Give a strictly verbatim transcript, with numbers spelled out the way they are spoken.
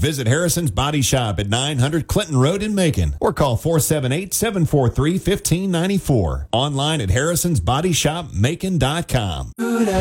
Visit Harrison's Body Shop at nine hundred Clinton Road in Macon or call four seven eight, seven four three, one five nine four. Online at harrisons body shop macon dot com.